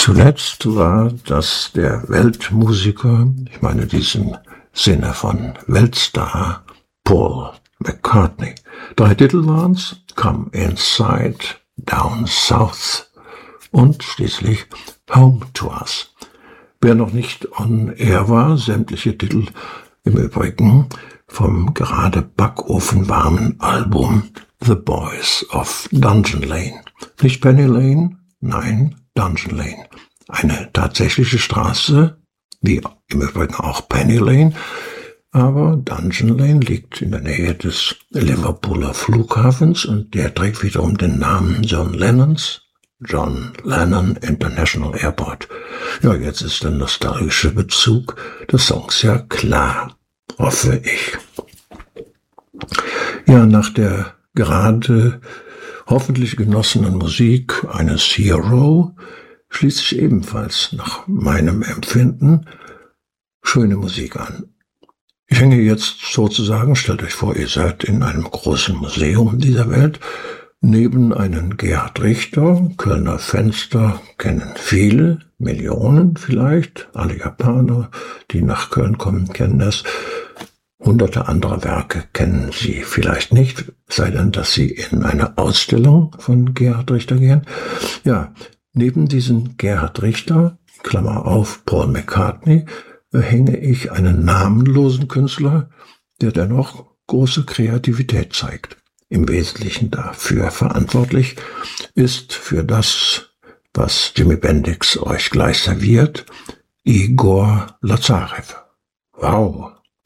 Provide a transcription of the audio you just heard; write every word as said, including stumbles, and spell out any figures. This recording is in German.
Zuletzt war das der Weltmusiker, ich meine diesen Sinne von Weltstar, Paul McCartney. Drei Titel waren's: Come Inside, Down South und schließlich Home to Us. Wer noch nicht on air war, sämtliche Titel im Übrigen vom gerade backofenwarmen Album The Boys of Dungeon Lane. Nicht Penny Lane, nein, Dungeon Lane. Eine tatsächliche Straße, wie im Übrigen auch Penny Lane, aber Dungeon Lane liegt in der Nähe des Liverpooler Flughafens und der trägt wiederum den Namen John Lennons, John Lennon International Airport. Ja, jetzt ist der nostalgische Bezug des Songs ja klar, hoffe ich. Ja, nach der gerade hoffentlich genossenen Musik eines Hero schließt sich ebenfalls nach meinem Empfinden schöne Musik an. Ich hänge jetzt sozusagen, stellt euch vor, ihr seid in einem großen Museum dieser Welt, neben einem Gerhard Richter. Kölner Fenster kennen viele, Millionen vielleicht, alle Japaner, die nach Köln kommen, kennen das. Hunderte anderer Werke kennen Sie vielleicht nicht, sei denn, dass Sie in eine Ausstellung von Gerhard Richter gehen. Ja, neben diesem Gerhard Richter, Klammer auf, Paul McCartney, hänge ich einen namenlosen Künstler, der dennoch große Kreativität zeigt. Im Wesentlichen dafür verantwortlich ist für das, was Jimi Bendix euch gleich serviert, Igor Lazarev. Wow!